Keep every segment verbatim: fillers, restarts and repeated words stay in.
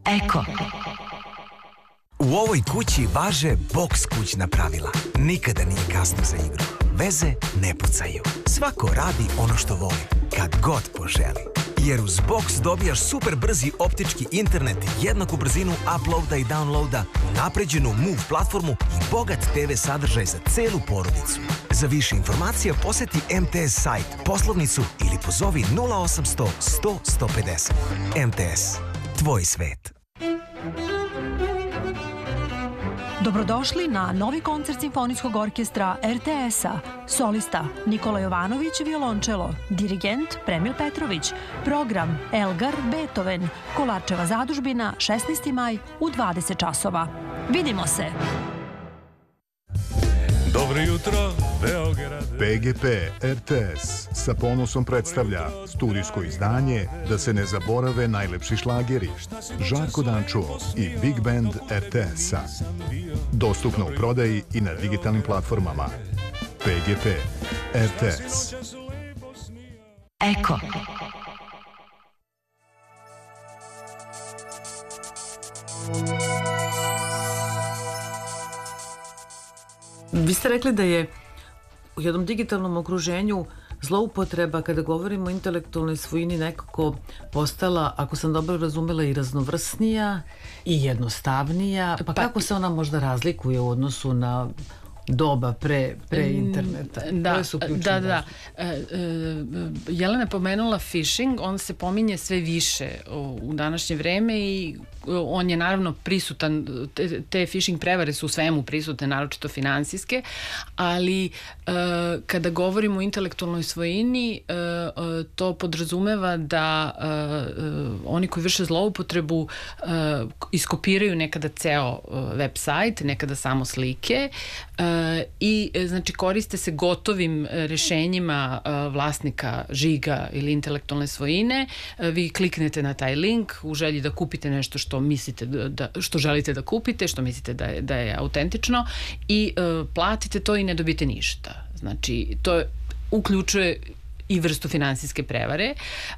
Eko. U ovoj kući važe boks kućna pravila. Nikada nije kasno za igru. Veze ne pucaju. Svako radi ono što voli, kad god poželi. Jer uz boks dobijaš super brzi optički internet, jednaku brzinu uploada i downloada, unapređenu Move platformu i bogat te ve sadržaj za celu porodicu. Za više informacija poseti em te es sajt, poslovnicu ili pozovi nula osamsto sto sto pedeset. em te es. Tvoj svet. Dobrodošli na novi koncert Simfonijskog orkestra er te es-a. Solista Nikola Jovanović, violončelo, dirigent Premil Petrović, program Elgar, Beethoven, Kolarčeva zadužbina, šesnaesti maj u dvadeset časova. Vidimo se! Dobro jutro, Beograd. pe ge pe er te es sa ponosom predstavlja studijsko izdanje Da se ne zaborave najlepši šlageri, Žarko Dančuo i Big Band er te es-a. Dostupno u prodaji i na digitalnim platformama. pe ge pe er te es. Eko. Vi ste rekli da je u jednom digitalnom okruženju zloupotreba, kada govorimo o intelektualnoj svojini, nekako postala, ako sam dobro razumela, i raznovrsnija i jednostavnija. Pa, pa kako se ona možda razlikuje u odnosu na doba pre, pre interneta? Da, da, da. E, e, Jelena je pomenula phishing, on se pominje sve više u, u današnje vreme i on je naravno prisutan, te, te phishing prevare su u svemu prisutne, naročito finansijske, ali e, kada govorimo o intelektualnoj svojini, e, e, to podrazumeva da e, oni koji vrše zloupotrebu e, iskopiraju nekada ceo web sajt, nekada samo slike, e, i znači koriste se gotovim rešenjima vlasnika žiga ili intelektualne svojine. Vi kliknete na taj link u želji da kupite nešto što mislite da, što želite da kupite, što mislite da je, da je autentično, i uh, platite to i ne dobite ništa. Znači to uključuje i vrstu finansijske prevare.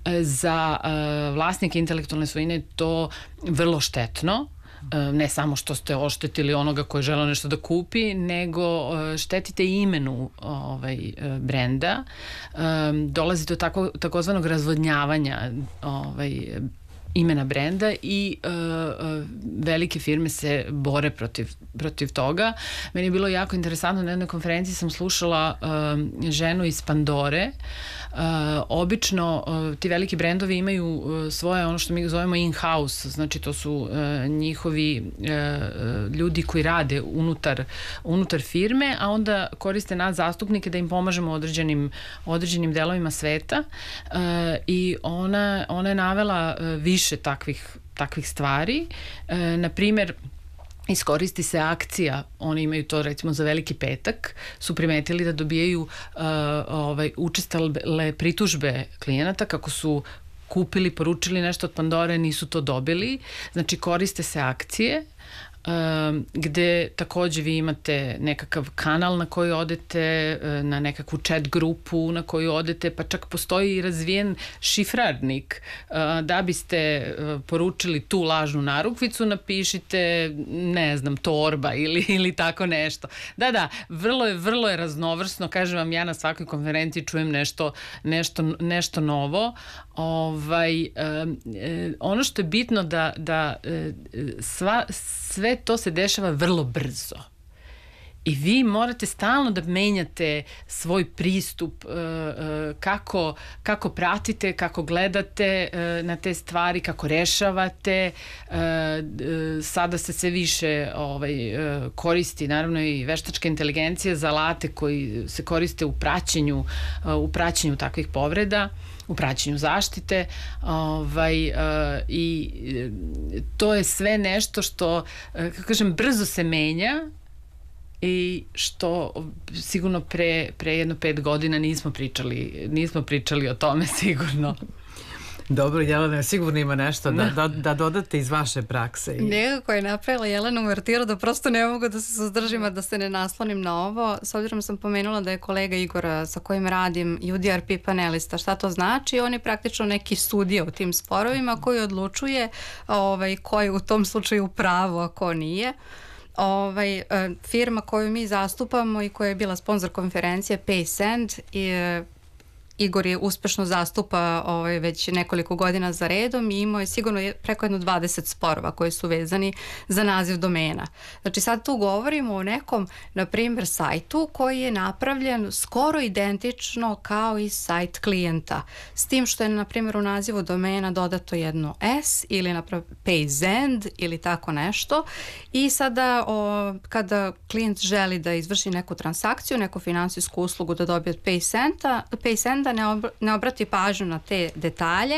Za uh, vlasnike intelektualne svojine je to vrlo štetno. Ne samo što ste oštetili onoga koji je želeo nešto da kupi, nego štetite i imenu ovaj, brenda. Dolazi do tako, takozvanog razvodnjavanja ovaj, imena brenda i uh, uh, velike firme se bore protiv, protiv toga. Meni je bilo jako interesantno, na jednoj konferenciji sam slušala uh, ženu iz Pandore. Uh, obično uh, ti veliki brendovi imaju uh, svoje, ono što mi zovemo in-house, znači to su uh, njihovi uh, ljudi koji rade unutar, unutar firme, a onda koriste nas zastupnike da im pomažemo određenim, određenim delovima sveta, uh, i ona, ona je navela uh, više takvih, takvih stvari. E, na primer, iskoristi se akcija, oni imaju to recimo za Veliki petak, su primetili da dobijaju uh, ovaj, učestale pritužbe klijenata kako su kupili, poručili nešto od Pandore, nisu to dobili. Znači koriste se akcije, Uh, gde takođe vi imate nekakav kanal na koji odete, na nekakvu chat grupu na koju odete, pa čak postoji i razvijen šifrarnik. Uh, da biste uh, poručili tu lažnu narukvicu, napišite, ne znam, torba ili, ili tako nešto. Da, da, vrlo je, vrlo je raznovrsno, kažem vam, ja na svakoj konferenciji čujem nešto, nešto, nešto novo. Ovaj, uh, uh, ono što je bitno da, da uh, sva, sve to se dešava vrlo brzo. I vi morate stalno da menjate svoj pristup, uh, uh, kako, kako pratite, kako gledate uh, na te stvari, kako rešavate. Uh, uh, sada se sve više ovaj, uh, koristi naravno i veštačka inteligencija za alate koji se koriste u praćenju, uh, u praćenju takvih povreda, u praćenju zaštite, ovaj, uh, i to je sve nešto što, uh, kako kažem, brzo se menja i što sigurno pre, pre jedno pet godina nismo pričali, nismo pričali o tome sigurno. Dobro, Jelena, sigurno ima nešto da, da, da dodate iz vaše prakse. I... Nekako je napravila Jelena uvertiru da prosto ne mogu da se suzdržim, a da se ne naslonim na ovo. S obzirom sam pomenula da je kolega Igor sa kojim radim U D R P panelista. Šta to znači? On je praktično neki sudija u tim sporovima koji odlučuje ovaj, ko je u tom slučaju u pravu, a ko nije. Ovaj, firma koju mi zastupamo i koja je bila sponsor konferencije PaySend i Igor je uspešno zastupa ovaj, već nekoliko godina za redom i imao je sigurno preko jedno dvadeset sporova koji su vezani za naziv domena. Znači sad tu govorimo o nekom, na primjer, sajtu koji je napravljen skoro identično kao i sajt klijenta. S tim što je, na primjer, u nazivu domena dodato jedno S ili naprav PaySend ili tako nešto. I sada o, kada klijent želi da izvrši neku transakciju, neku finansijsku uslugu da dobije od PaySenda, PaySenda Ne, ob, ne obrati pažnju na te detalje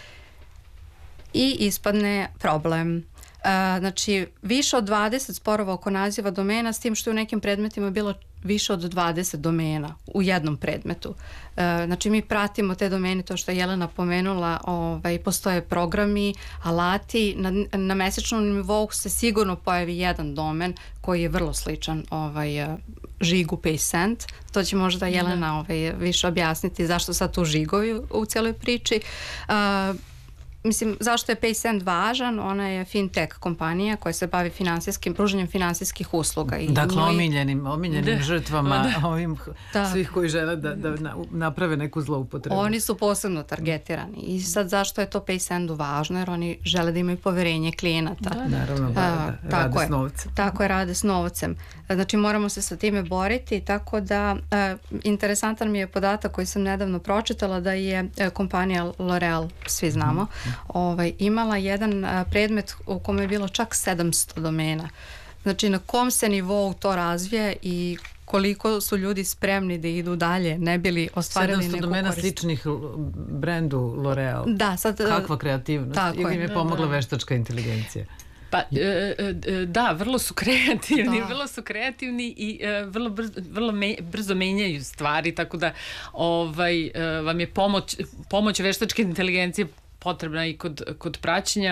i ispadne problem. Uh, znači, više od dvadeset sporova oko naziva domena, s tim što je u nekim predmetima bilo više od dvadeset domena u jednom predmetu. Uh, znači, mi pratimo te domene, to što je Jelena pomenula, ovaj, postoje programi, alati, na, na mesečnom nivou se sigurno pojavi jedan domen koji je vrlo sličan ovaj, žigu PaySend. To će možda Jelena ovaj, više objasniti zašto sad tu žigovi u, u cijeloj priči. Uh, Mislim, zašto je PaySend važan? Ona je fintech kompanija koja se bavi finansijskim, pružanjem finansijskih usluga. I dakle, moj... omiljenim, omiljenim da. žrtvama da. ovim da. svih koji žele da, da naprave neku zloupotrebu. Oni su posebno targetirani. I sad zašto je to PaySendu važno? Jer oni žele da imaju poverenje klijenata. Da, naravno, da, da, tako rade je, s novcem. Tako je, rade s novcem. Znači, moramo se sa time boriti, tako da uh, interesantan mi je podatak koji sam nedavno pročitala da je uh, kompanija L'Oreal, svi znamo, mm. Ovaj, imala jedan a, predmet u kome je bilo čak sedamsto domena. Znači, na kom se nivou to razvije i koliko su ljudi spremni da idu dalje, ne bili ostvarili neku korist. sedamsto domena sličnih brendu L'Oreal. Da, sad... Kakva kreativnost. Ili im je pomogla da, da. veštačka inteligencija. Pa, e, e, da, vrlo su kreativni, da. vrlo su kreativni i e, vrlo, brzo, vrlo me, brzo menjaju stvari, tako da ovaj, e, vam je pomoć, pomoć veštačke inteligencije potrebna i kod, kod praćenja.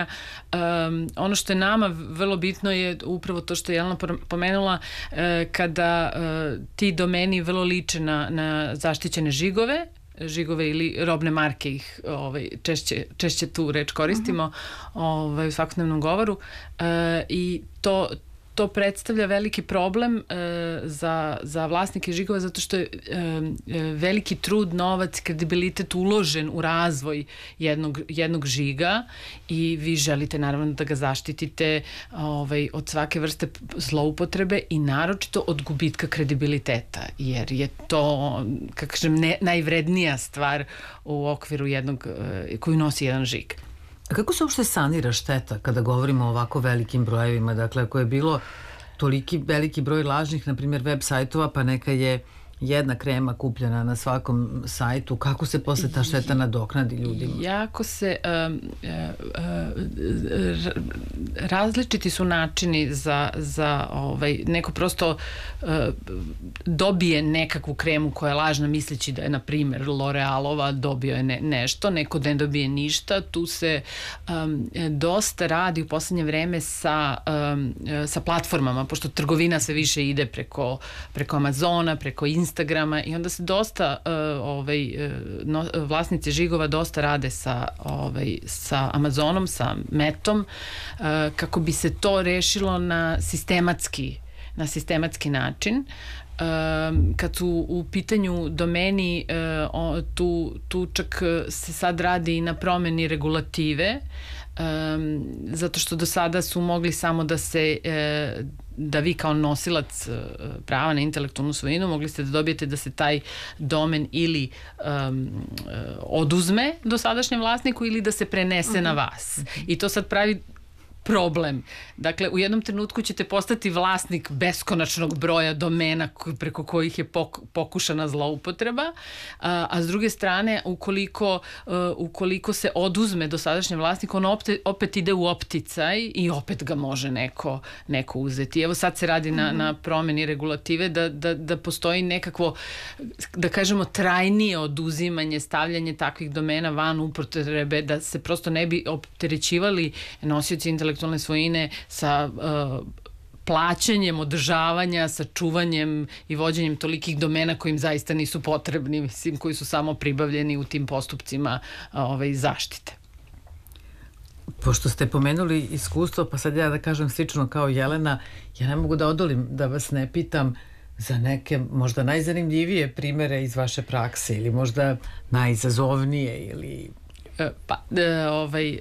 Um, ono što je nama vrlo bitno je upravo to što je Jelena pomenula, uh, kada uh, ti domeni vrlo liče na, na zaštićene žigove, žigove ili robne marke ih ovaj, češće, češće tu reč koristimo uh-huh. ovaj, u svakodnevnom govoru uh, i to to predstavlja veliki problem e, za, za vlasnike žigova zato što je e, veliki trud, novac, kredibilitet uložen u razvoj jednog, jednog žiga i vi želite naravno da ga zaštitite ovaj, od svake vrste zloupotrebe i naročito od gubitka kredibiliteta, jer je to, kako kažem, ne, najvrednija stvar u okviru jednog, e, koju nosi jedan žig. A kako se uopšte sanira šteta kada govorimo o ovako velikim brojevima? Dakle, ako je bilo toliki veliki broj lažnih, na primjer, web sajtova, pa neka je jedna krema kupljena na svakom sajtu, kako se posle ta šteta nadoknadi ljudima? Jako se um, uh, različiti su načini za, za ovaj, neko prosto uh, dobije nekakvu kremu koja je lažna misleći da je, na primjer, L'Orealova, dobio je ne, nešto, neko ne dobije ništa. Tu se um, dosta radi u poslednje vreme sa, um, sa platformama, pošto trgovina sve više ide preko, preko Amazona, preko Instagrama, Instagrama i onda se dosta uh, ovaj, uh, no, vlasnici žigova dosta rade sa, ovaj, sa Amazonom, sa Metom, uh, kako bi se to rešilo na sistematski, na sistematski način. Um, kad su u pitanju domeni, uh, o, tu, tu čak se sad radi i na promeni regulative, um, zato što do sada su mogli samo da se uh, da vi kao nosilac prava na intelektualnu svojinu mogli ste da dobijete da se taj domen ili um, oduzme dosadašnjem vlasniku ili da se prenese uh-huh. na vas. Uh-huh. I to sad pravi problem. Dakle, u jednom trenutku ćete postati vlasnik beskonačnog broja domena preko kojih je pokušana zloupotreba, a, a s druge strane, ukoliko, ukoliko se oduzme dosadašnjem vlasniku, on opet, opet ide u opticaj i opet ga može neko, neko uzeti. Evo sad se radi na, na promeni regulative da, da, da postoji nekakvo, da kažemo, trajnije oduzimanje, stavljanje takvih domena van upotrebe, da se prosto ne bi opterećivali nosioci intelektualne svojine sa uh, plaćanjem, održavanja, sa čuvanjem i vođenjem tolikih domena koji im zaista nisu potrebni, mislim, koji su samo pribavljeni u tim postupcima ovaj, zaštite. Pošto ste pomenuli iskustvo, pa sad ja da kažem slično kao Jelena, ja ne mogu da odolim da vas ne pitam za neke možda najzanimljivije primere iz vaše prakse ili možda najizazovnije ili... Pa, ovaj...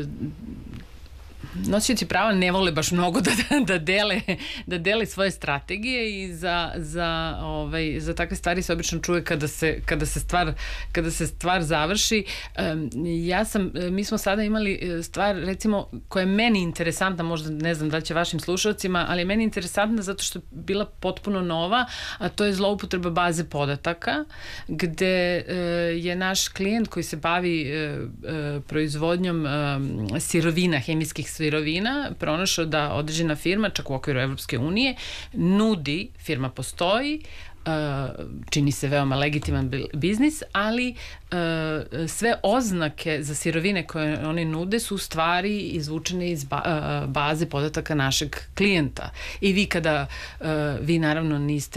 nosioci prava ne vole baš mnogo da, da, dele, da dele svoje strategije i za, za, ovaj, za takve stvari se obično čuje kada se, kada se, stvar, kada se stvar završi. Ja sam, mi smo sada imali stvar, recimo, koja je meni interesantna, možda ne znam da će vašim slušalcima, ali je meni interesantna zato što je bila potpuno nova, a to je zloupotreba baze podataka, gde je naš klijent koji se bavi proizvodnjom sirovina, hemijskih sirovina, pronašao da određena firma, čak u okviru Evropske unije, nudi, firma postoji, čini se veoma legitiman biznis, ali sve oznake za sirovine koje oni nude su u stvari izvučene iz baze podataka našeg klijenta. I vi kada, vi naravno niste